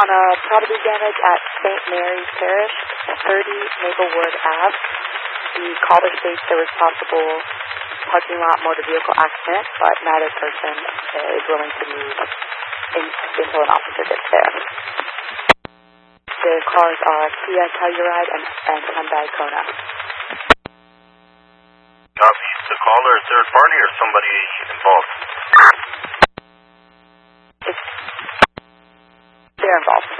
on a property damage at St. Mary's Parish, 30 Maplewood Ave. The caller states there was possible parking lot motor vehicle accident, but neither person is willing to move until an officer gets there. The cars are Kia Telluride and Hyundai Kona. Copy. The caller is third party or somebody involved? They're involved.